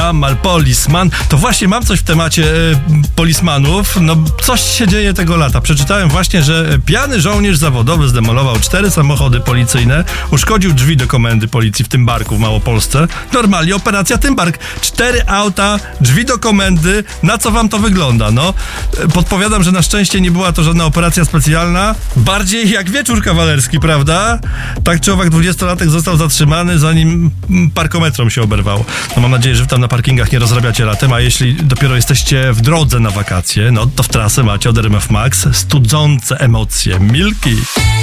Jamal Policeman. To właśnie mam coś w temacie polismanów. No, coś się dzieje tego lata. Przeczytałem właśnie, że pijany żołnierz zawodowy zdemolował 4 samochody policyjne, uszkodził drzwi do komendy policji w Tymbarku w Małopolsce. Normalnie operacja Tymbark. 4 auta, drzwi do komendy. Na co wam to wygląda? No, podpowiadam, że na szczęście nie była to żadna operacja specjalna. Bardziej jak wieczór kawalerski, prawda? Tak czy owak 20-latek został zatrzymany, zanim parkometrom się oberwało. No, mam nadzieję, że wy tam na parkingach nie rozrabiacie latem, a jeśli dopiero jesteście w drodze na wakacje, no to w trasę macie od RMF Max studzące emocje. Milki.